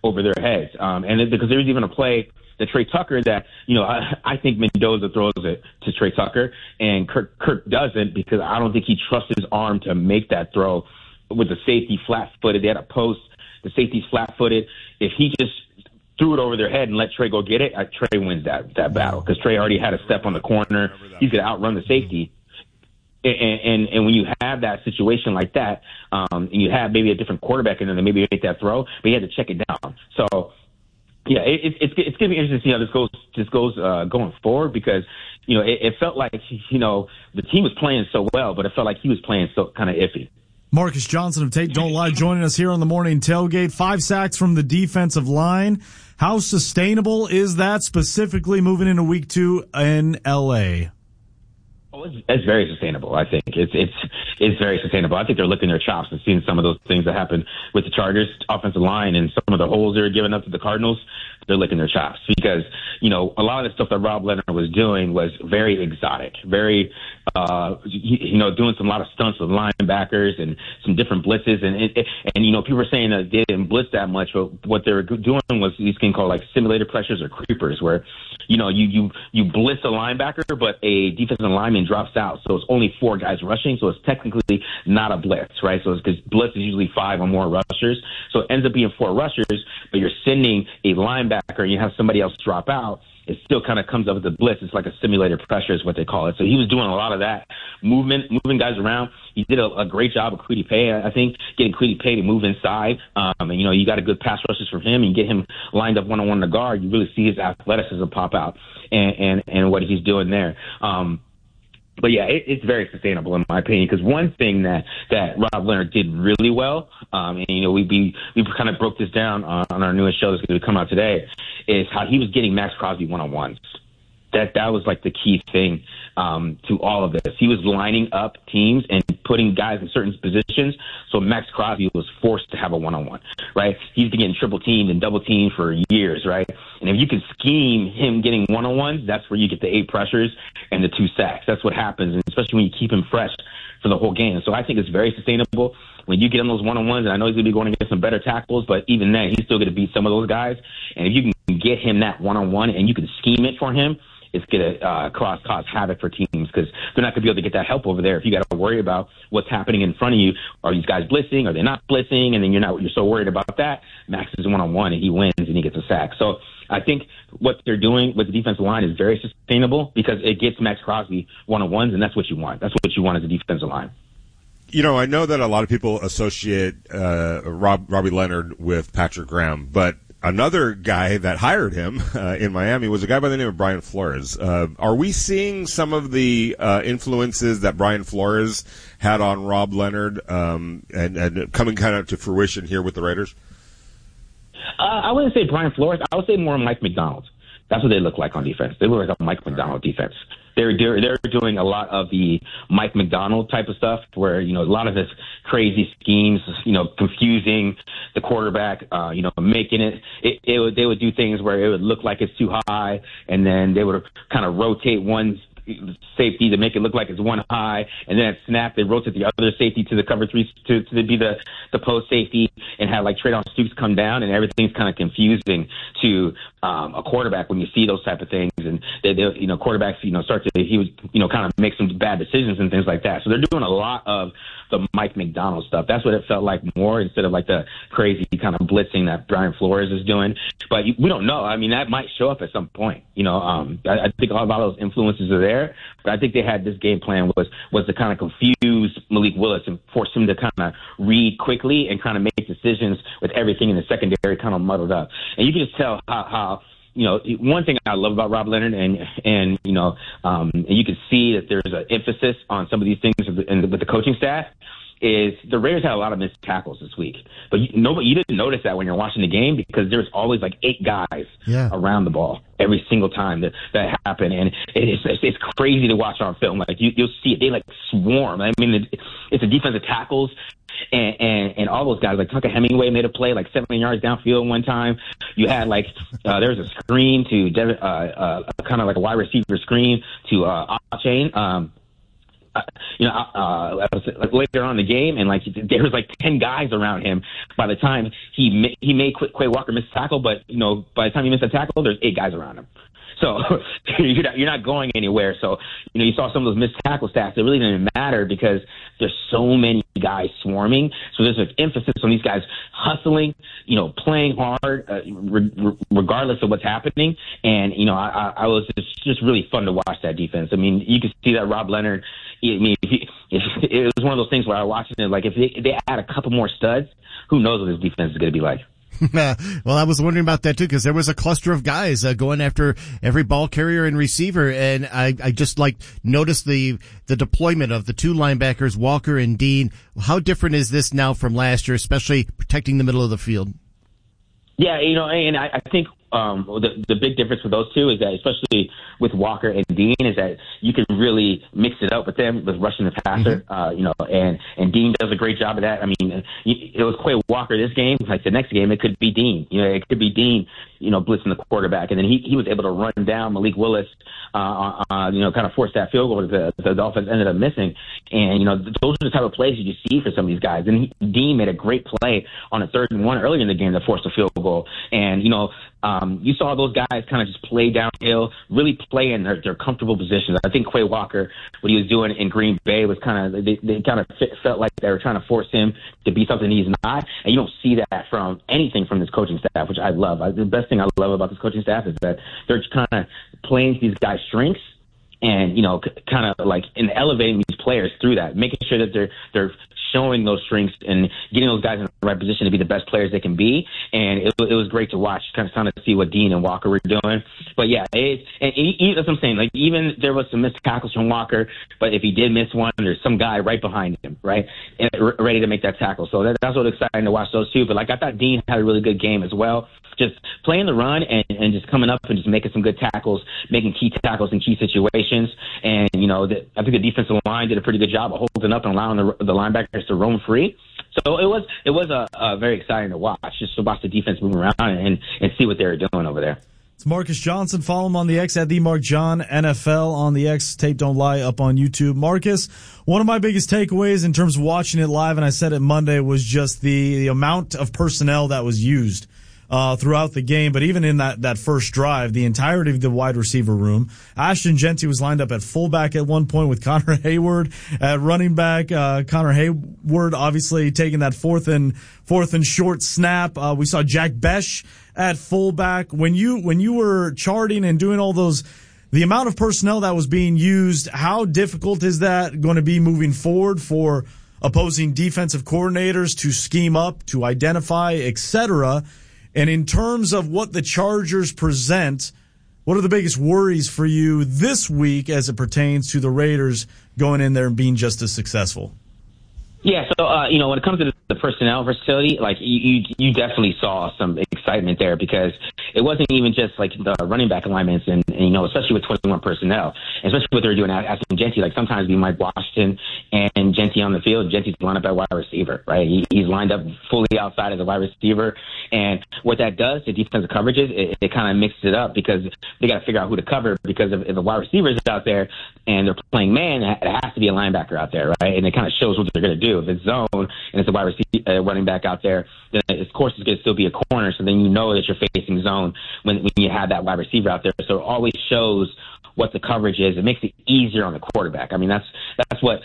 over their heads. Because there was even a play that Trey Tucker that, I think Mendoza throws it to Trey Tucker and Kirk doesn't, because I don't think he trusts his arm to make that throw with the safety flat-footed. They had a post. The safety's flat-footed. If he just threw it over their head and let Trey go get it, Trey wins that battle, because Trey already had a step on the corner. He's going to outrun the safety. And when you have that situation like that, and you have maybe a different quarterback in there that maybe make that throw, but you had to check it down. So, yeah, it's going to be interesting to see how this goes going forward, because, it felt like, the team was playing so well, but it felt like he was playing so kind of iffy. Marcus Johnson of Tate Don't Lie joining us here on the Morning Tailgate. 5 sacks from the defensive line. How sustainable is that, specifically moving into week 2 in L.A.? Oh, it's very sustainable. I think it's very sustainable. I think they're licking their chops and seeing some of those things that happened with the Chargers offensive line and some of the holes they're giving up to the Cardinals. They're licking their chops because, a lot of the stuff that Rob Leonard was doing was very exotic, very, doing a lot of stunts with linebackers and some different blitzes. And people were saying that they didn't blitz that much, but what they were doing was these things called like simulated pressures or creepers, where, you blitz a linebacker, but a defensive lineman drops out. So it's only 4 guys rushing. So it's technically not a blitz, right? So it's because blitz is usually 5 or more rushers. So it ends up being 4 rushers, but you're sending a linebacker and you have somebody else drop out. It still kind of comes up with the blitz. It's like a simulated pressure is what they call it. So he was doing a lot of that moving guys around. He did a great job with Kwity Paye, I think, getting Kwity Paye to move inside. And, you got a good pass rushes from him and get him lined up one-on-one in the guard. You really see his athleticism pop out and what he's doing there. But yeah, it's very sustainable in my opinion, because one thing that Rob Leonard did really well, and we kind of broke this down on our newest show that's going to come out today, is how he was getting Max Crosby one-on-ones. That was like the key thing to all of this. He was lining up teams and putting guys in certain positions, so Max Crosby was forced to have a one-on-one, right? He's been getting triple teamed and double teamed for years, right? And if you can scheme him getting one-on-ones, that's where you get the 8 pressures and the 2 sacks. That's what happens, and especially when you keep him fresh for the whole game. So I think it's very sustainable when you get him those one-on-ones, and I know he's going to be going to get some better tackles, but even then, he's still going to beat some of those guys. And if you can get him that one-on-one and you can scheme it for him, it's going to cause havoc for teams, because they're not going to be able to get that help over there if you got to worry about what's happening in front of you. Are these guys blitzing? Are they not blitzing? And then you're so worried about that. Max is one-on-one and he wins and he gets a sack. So I think what they're doing with the defensive line is very sustainable, because it gets Max Crosby one-on-ones, and that's what you want. That's what you want as a defensive line. I know that a lot of people associate Robbie Leonard with Patrick Graham, but another guy that hired him in Miami was a guy by the name of Brian Flores. Are we seeing some of the influences that Brian Flores had on Rob Leonard and coming kind of to fruition here with the Raiders? I wouldn't say Brian Flores. I would say more Mike Macdonald. That's what they look like on defense. They look like a Mike Macdonald defense. They're doing a lot of the Mike Macdonald type of stuff, where a lot of this crazy schemes, confusing the quarterback, making it. They would do things where it would look like it's too high, and then they would kind of rotate one safety to make it look like it's one high, and then at snap they rotate the other safety to the cover 3 to be the post safety, and have like Tre'Davious Stukes come down, and everything's kind of confusing to a quarterback when you see those type of things. And they quarterbacks start to kind of make some bad decisions and things like that. So they're doing a lot of the Mike Macdonald stuff. That's what it felt like more, instead of like the crazy kind of blitzing that Brian Flores is doing. But we don't know. I mean, that might show up at some point. I think a lot of those influences are there, but I think they had this game plan was to kind of confuse Malik Willis and force him to kind of read quickly and kind of make decisions with everything in the secondary kind of muddled up. And you can just tell how one thing I love about Rob Leonard, and you can see that there's an emphasis on some of these things with the coaching staff, is the Raiders had a lot of missed tackles this week. But you didn't notice that when you're watching the game, because there's always like 8 guys around the ball every single time that happen. And it's crazy to watch on film. Like you'll see it. They like swarm. I mean, it's the defensive tackles. And all those guys, like Tucker Hemingway made a play like 7 yards downfield one time. You had like there was a screen to Devin, kind of like a wide receiver screen to Achane. like later on in the game, and like there was like 10 guys around him by the time he made Quay Walker miss a tackle, but by the time he missed a tackle, there's 8 guys around him. So you're not going anywhere. So, you saw some of those missed tackle stats. It really didn't matter because there's so many guys swarming. So there's an emphasis on these guys hustling, playing hard, regardless of what's happening. And, I was just really fun to watch that defense. I mean, you could see that Rob Leonard, it was one of those things where I was watching it, like if they add a couple more studs, who knows what this defense is going to be like. Well, I was wondering about that too, because there was a cluster of guys going after every ball carrier and receiver, and I just noticed the deployment of the 2 linebackers, Walker and Dean. How different is this now from last year, especially protecting the middle of the field? Yeah, and I think the big difference with those two is that, especially with Walker and Dean, is that you can really mix it up with them with rushing the passer, and Dean does a great job of that. I mean, it was Quay Walker this game. Like the next game, it could be Dean. It could be Dean, blitzing the quarterback, and then he was able to run down Malik Willis, kind of force that field goal that the Dolphins ended up missing. And those are the type of plays you see for some of these guys. And Dean made a great play on a 3rd and 1 earlier in the game that forced a field goal. And you saw those guys kind of just play downhill, really play in their comfortable positions. I think Quay Walker, what he was doing in Green Bay was they kind of felt like they were trying to force him to be something he's not. And you don't see that from anything from this coaching staff, which I love. The best thing I love about this coaching staff is that they're kind of playing to these guys' strengths and, kind of like in elevating these players through that, making sure that they're showing those strengths and getting those guys in the right position to be the best players they can be. And it was great to watch, kind of see what Dean and Walker were doing. But yeah, that's what I'm saying. Like, even there was some missed tackles from Walker, but if he did miss one, there's some guy right behind him, right, and ready to make that tackle. So that's what's exciting to watch those two. But I thought Dean had a really good game as well. Just playing the run and just coming up and just making some good tackles, making key tackles in key situations. And, I think the defensive line did a pretty good job of holding up and allowing the linebackers to roam free. So it was a very exciting to watch, just to watch the defense move around and see what they were doing over there. It's Marcus Johnson. Follow him on the X at @TheMarkJohn NFL on the X. Tape Don't Lie up on YouTube. Marcus, one of my biggest takeaways in terms of watching it live, and I said it Monday, was just the amount of personnel that was used throughout the game. But even in that first drive, the entirety of the wide receiver room, Ashton Jeanty was lined up at fullback at one point with Connor Hayward at running back. Connor Hayward obviously taking that fourth and short snap. We saw Jack Besh at fullback. When you were charting and doing all those, the amount of personnel that was being used, how difficult is that going to be moving forward for opposing defensive coordinators to scheme up, to identify, etc.? And in terms of what the Chargers present, what are the biggest worries for you this week as it pertains to the Raiders going in there and being just as successful? Yeah, so, when it comes to the personnel versatility, like, you definitely saw some excitement there because it wasn't even just, like, the running back alignments and especially with 21 personnel, especially what they were doing at Ashton Jeanty. Like, sometimes we Mike Washington and Jeanty on the field. Jeanty's lined up at wide receiver, right? He's lined up fully outside as a wide receiver. And what that does to defensive coverages, it kind of mixes it up because they got to figure out who to cover because if a wide receiver is out there and they're playing man, it has to be a linebacker out there, right? And it kind of shows what they're going to do. If it's zone and it's a wide receiver, running back out there, then of course it's going to still be a corner. So then you know that you're facing zone when you have that wide receiver out there. So it always shows what the coverage is. It makes it easier on the quarterback. I mean, that's what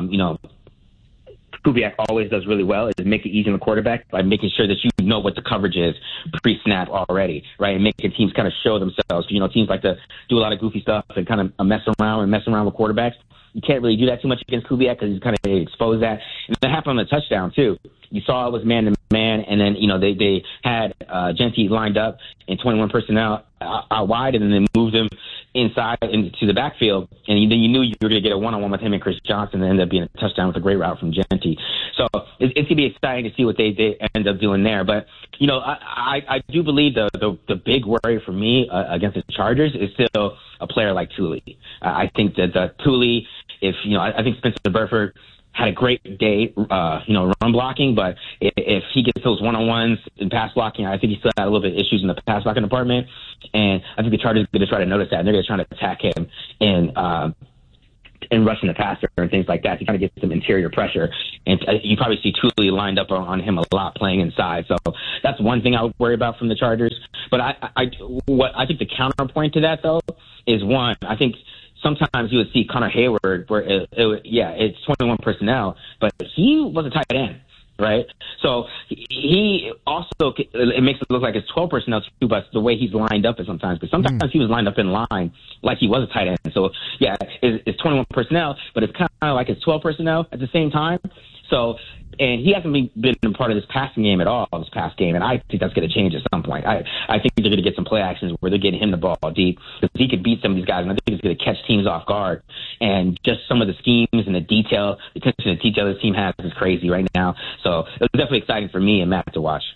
Kubiak always does really well, is make it easy on the quarterback by making sure that you know what the coverage is pre-snap already, right? And making teams kind of show themselves. Teams like to do a lot of goofy stuff and kind of mess around with quarterbacks. You can't really do that too much against Kubiak because he's kind of exposed that. And that happened on the touchdown, too. You saw it was man-to-man, and then, they had Jeanty lined up in 21 personnel out wide, and then they moved him inside into the backfield, and then you knew you were going to get a one-on-one with him and Chris Johnson and end up being a touchdown with a great route from Jeanty. So it's going to be exciting to see what they end up doing there. But, I do believe the big worry for me against the Chargers is still a player like Thule. I think that Thule, I think Spencer Burford had a great day, run blocking, but if he gets those one-on-ones in pass blocking, I think he still had a little bit of issues in the pass blocking department. And I think the Chargers are going to try to notice that, and they're going to try to attack him in and rushing the passer and things like that to kind of get some interior pressure. And you probably see Tuli lined up on him a lot playing inside. So that's one thing I would worry about from the Chargers. But I think the counterpoint to that, though, is one, I think sometimes you would see Connor Hayward where it's 21 personnel, but he was a tight end. Right. So he also, it makes it look like it's 12 personnel too, but the way he's lined up is sometimes, because sometimes he was lined up in line like he was a tight end. So yeah, it's 21 personnel, but it's kind of like it's 12 personnel at the same time. So, and he hasn't been a part of this passing game at all, this past game, and I think that's going to change at some point. I think they're going to get some play actions where they're getting him the ball deep, because he could beat some of these guys, and I think he's going to catch teams off guard. And just some of the schemes and the attention to detail this team has is crazy right now. So it's definitely exciting for me and Matt to watch.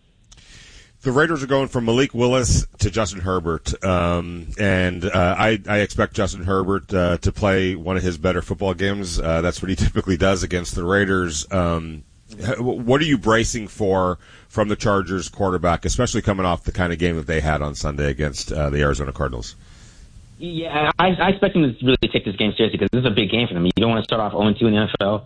The Raiders are going from Malik Willis to Justin Herbert, and I expect Justin Herbert to play one of his better football games. That's what he typically does against the Raiders. What are you bracing for from the Chargers quarterback, especially coming off the kind of game that they had on Sunday against the Arizona Cardinals? Yeah, I expect him to really take this game seriously, because this is a big game for them. You don't want to start off 0-2 in the NFL.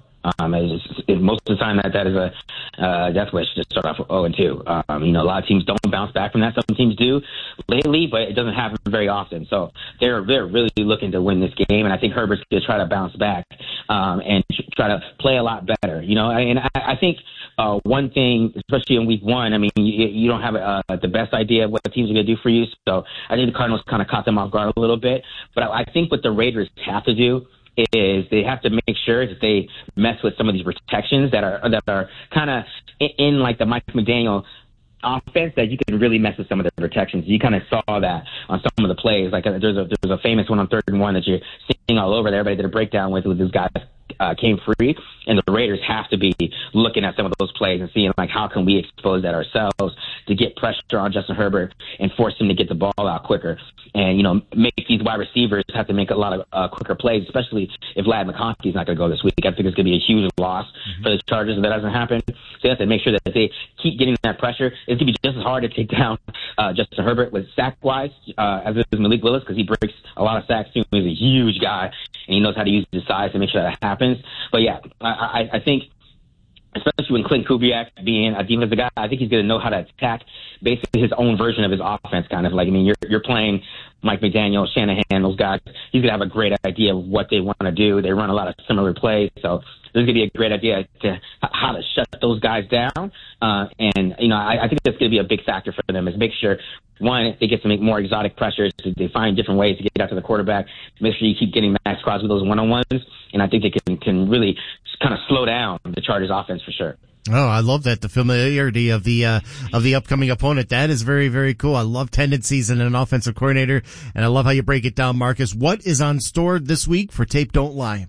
Most of the time that is a death wish to start off 0-2. A lot of teams don't bounce back from that. Some teams do lately, but it doesn't happen very often. So they're really looking to win this game, and I think Herbert's going to try to bounce back and try to play a lot better. And I think one thing, especially in week one, I mean, you don't have the best idea of what the teams are going to do for you. So I think the Cardinals kind of caught them off guard a little bit. But I think what the Raiders have to do is they have to make sure that they mess with some of these protections that are kind of in like the Mike McDaniel offense, that you can really mess with some of the protections. You kind of saw that on some of the plays. Like there's a famous one on 3rd and 1 that you're seeing all over. That everybody did a breakdown with this guy came free, and the Raiders have to be looking at some of those plays and seeing like how can we expose that ourselves to get pressure on Justin Herbert and force him to get the ball out quicker, and make these wide receivers have to make a lot of quicker plays, especially if Ladd McConkey's not going to go this week. I think it's going to be a huge loss for the Chargers if that doesn't happen. So they have to make sure that they keep getting that pressure. It's going to be just as hard to take down Justin Herbert with sack-wise as it is Malik Willis, because he breaks a lot of sacks too. He's a huge guy, and he knows how to use his size to make sure that happens. But yeah, I think, especially when Clint Kubiak being a defensive guy, I think he's going to know how to attack basically his own version of his offense, kind of like, I mean, you're playing Mike McDaniel, Shanahan, those guys. He's going to have a great idea of what they want to do. They run a lot of similar plays, so there's going to be a great idea to how to shut those guys down. I think that's going to be a big factor for them, is make sure, one, they get to make more exotic pressures. They find different ways to get out to the quarterback. Make sure you keep getting Max Crosby those one-on-ones, and I think they can really kind of slow down the Chargers offense for sure. Oh, I love that. The familiarity of the upcoming opponent. That is very, very cool. I love tendencies in an offensive coordinator, and I love how you break it down, Marcus. What is on store this week for Tape Don't Lie?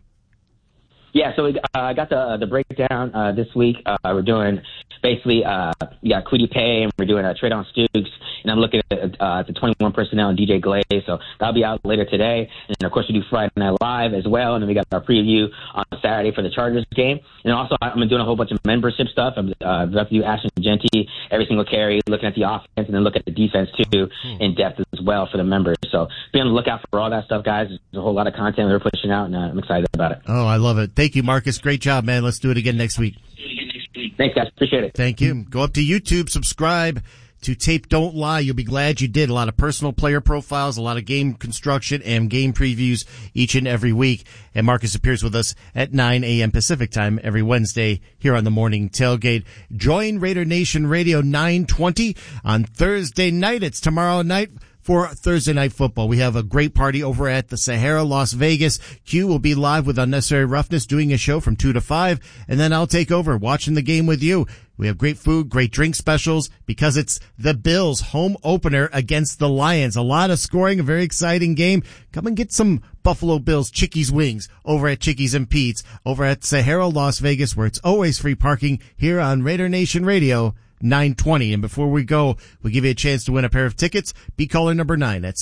Yeah, so I got the breakdown this week. We're doing basically Kwity Paye, and we're doing Tre'Davious Stoops, and I'm looking at the 21 personnel and DJ Glaze. So that'll be out later today. And of course, we do Friday Night Live as well, and then we got our preview on Saturday for the Chargers game. And also, I'm doing a whole bunch of membership stuff. I'm about to do Ashton Genty, every single carry, looking at the offense, and then look at the defense too in depth as well for the members. So be on the lookout for all that stuff, guys. There's a whole lot of content we're pushing out, and I'm excited about it. Oh, I love it. Thank you, Marcus. Great job, man. Let's do it again next week. Thanks, guys. Appreciate it. Thank you. Go up to YouTube, subscribe to Tape Don't Lie. You'll be glad you did. A lot of personal player profiles, a lot of game construction and game previews each and every week. And Marcus appears with us at 9 a.m. Pacific time every Wednesday here on the Morning Tailgate. Join Raider Nation Radio 920 on Thursday night. It's tomorrow night for Thursday Night Football. We have a great party over at the Sahara, Las Vegas. Q will be live with Unnecessary Roughness doing a show from 2 to 5, and then I'll take over watching the game with you. We have great food, great drink specials, because it's the Bills home opener against the Lions. A lot of scoring, a very exciting game. Come and get some Buffalo Bills Chickies wings over at Chickies and Pete's over at Sahara, Las Vegas, where it's always free parking here on Raider Nation Radio 920. And before we go, we give you a chance to win a pair of tickets. Be caller number 9 at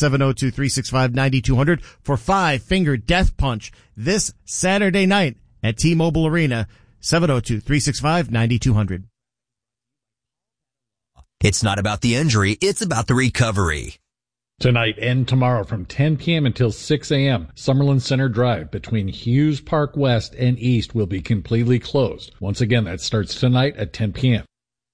702-365-9200 for Five Finger Death Punch this Saturday night at T-Mobile Arena. 702-365-9200. It's not about the injury, it's about the recovery. Tonight and tomorrow from 10 p.m. until 6 a.m., Summerlin Center Drive between Hughes Park West and East will be completely closed. Once again, that starts tonight at 10 p.m.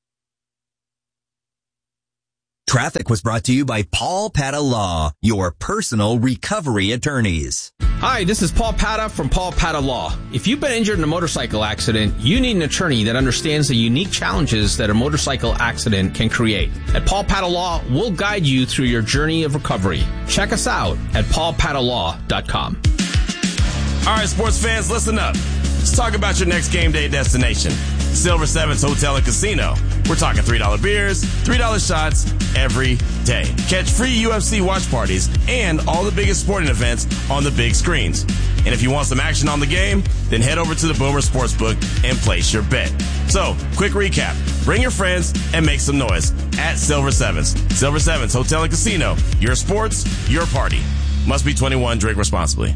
Traffic was brought to you by Paul Pata Law, your personal recovery attorneys. Hi, this is Paul Pata from Paul Pata Law. If you've been injured in a motorcycle accident, you need an attorney that understands the unique challenges that a motorcycle accident can create. At Paul Pata Law, we'll guide you through your journey of recovery. Check us out at paulpatalaw.com. All right, sports fans, listen up. Let's talk about your next game day destination. Silver Sevens Hotel and Casino. We're talking $3 beers, $3 shots every day. Catch free UFC watch parties and all the biggest sporting events on the big screens. And if you want some action on the game, then head over to the Boomer Sportsbook and place your bet. So, quick recap. Bring your friends and make some noise at Silver Sevens. Silver Sevens Hotel and Casino. Your sports, your party. Must be 21. Drink responsibly.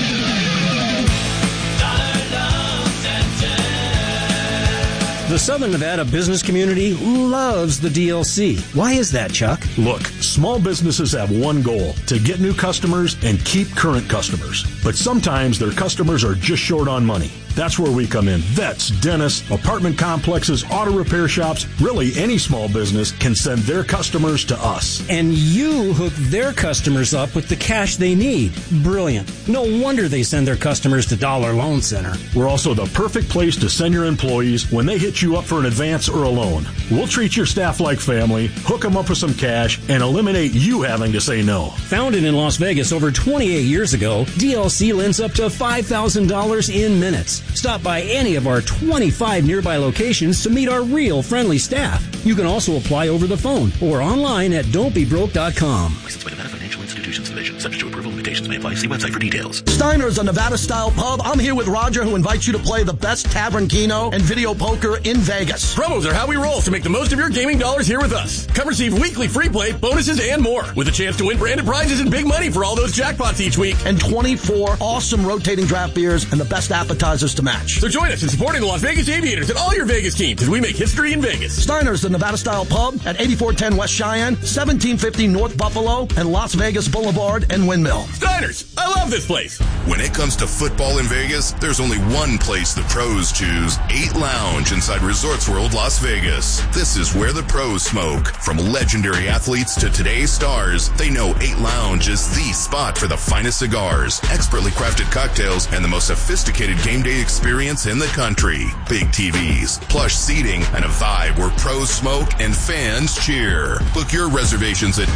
The Southern Nevada business community loves the DLC. Why is that, Chuck? Look, small businesses have one goal, to get new customers and keep current customers. But sometimes their customers are just short on money. That's where we come in. Vets, dentists, apartment complexes, auto repair shops, really any small business can send their customers to us. And you hook their customers up with the cash they need. Brilliant. No wonder they send their customers to Dollar Loan Center. We're also the perfect place to send your employees when they hit you up for an advance or a loan. We'll treat your staff like family, hook them up with some cash, and eliminate you having to say no. Founded in Las Vegas over 28 years ago, DLC lends up to $5,000 in minutes. Stop by any of our 25 nearby locations to meet our real friendly staff. You can also apply over the phone or online at don'tbebroke.com. Licensed by Nevada Financial Institutions Division. Subject to approval, limitations may apply. See website for details. Steiner's a Nevada-style pub. I'm here with Roger, who invites you to play the best tavern keno and video poker in Vegas. Promos are how we roll, so make the most of your gaming dollars here with us. Come receive weekly free play, bonuses, and more, with a chance to win branded prizes and big money for all those jackpots each week. And 24 awesome rotating draft beers and the best appetizers to match. So join us in supporting the Las Vegas Aviators and all your Vegas teams as we make history in Vegas. Steiner's, the Nevada-style pub at 8410 West Cheyenne, 1750 North Buffalo, and Las Vegas Boulevard and Windmill. Steiner's, I love this place. When it comes to football in Vegas, there's only one place the pros choose: 8 Lounge inside Resorts World Las Vegas. This is where the pros smoke. From legendary athletes to today's stars, they know 8 Lounge is the spot for the finest cigars, expertly crafted cocktails, and the most sophisticated game day experience in the country. Big TVs, plush seating, and a vibe where pros smoke and fans cheer. Book your reservations at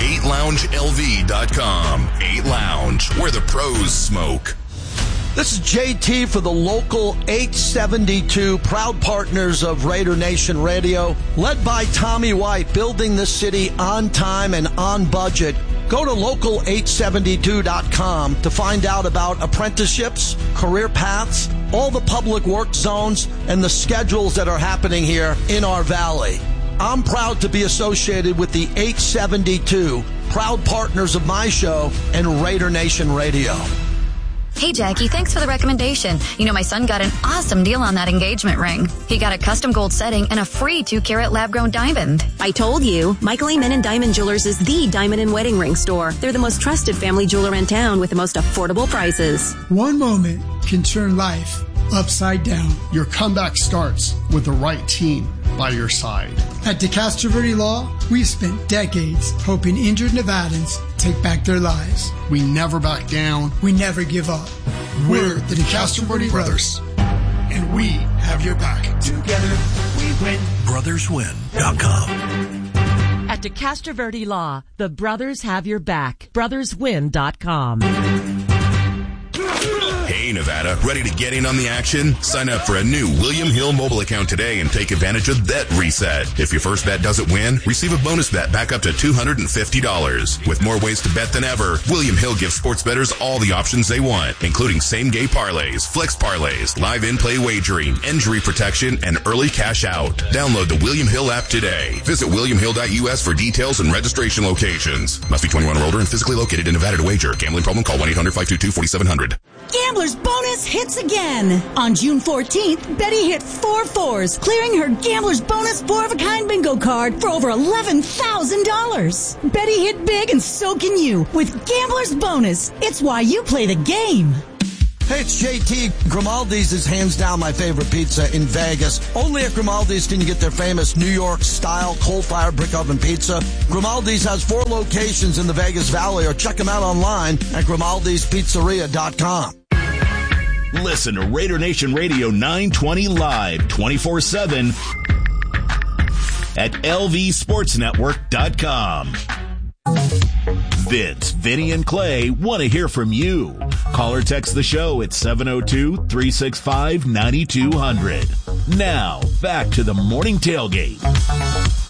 8loungelv.com. 8 Lounge, where the pros smoke. This is JT for the local 872, proud partners of Raider Nation Radio, led by Tommy White, building this city on time and on budget. Go to local872.com to find out about apprenticeships, career paths, all the public work zones, and the schedules that are happening here in our valley. I'm proud to be associated with the 872, proud partners of my show and Raider Nation Radio. Hey, Jackie, thanks for the recommendation. You know, my son got an awesome deal on that engagement ring. He got a custom gold setting and a free 2-carat lab-grown diamond. I told you, Michael Amen & Diamond Jewelers is the diamond and wedding ring store. They're the most trusted family jeweler in town with the most affordable prices. One moment can turn life upside down. Your comeback starts with the right team by your side. At DeCastro Verde Law, we've spent decades helping injured Nevadans take back their lives. We never back down. We never give up. We're the DeCastro Verde Brothers, and we have your back. Together, we win. BrothersWin.com. At DeCastro Verde Law, the brothers have your back. BrothersWin.com. Hey, Nevada, ready to get in on the action? Sign up for a new William Hill mobile account today and take advantage of Bet Reset. If your first bet doesn't win, receive a bonus bet back up to $250. With more ways to bet than ever, William Hill gives sports bettors all the options they want, including same-game parlays, flex parlays, live in-play wagering, injury protection, and early cash out. Download the William Hill app today. Visit williamhill.us for details and registration locations. Must be 21 or older and physically located in Nevada to wager. Gambling problem? Call 1-800-522-4700. Gambler's Bonus hits again. On June 14th, Betty hit 4 4s, clearing her Gambler's Bonus 4-of-a-kind bingo card for over $11,000. Betty hit big and so can you with Gambler's Bonus. It's why you play the game. Hey, it's JT. Grimaldi's is hands down my favorite pizza in Vegas. Only at Grimaldi's can you get their famous New York-style coal-fired brick oven pizza. Grimaldi's has 4 locations in the Vegas Valley, or check them out online at grimaldispizzeria.com. Listen to Raider Nation Radio 920 live 24/7 at lvsportsnetwork.com. Vince, Vinny, and Clay want to hear from you. Call or text the show at 702-365-9200. Now, back to the morning tailgate.